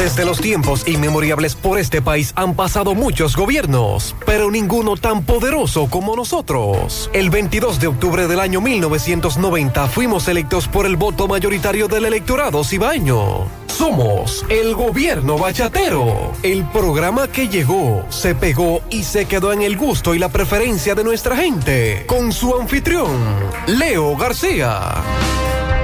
Desde los tiempos inmemorables por este país han pasado muchos gobiernos, pero ninguno tan poderoso como nosotros. El 22 de octubre del año 1990 fuimos electos por el voto mayoritario del electorado cibaeño. Somos el Gobierno Bachatero, el programa que llegó, se pegó y se quedó en el gusto y la preferencia de nuestra gente, con su anfitrión, Leo García.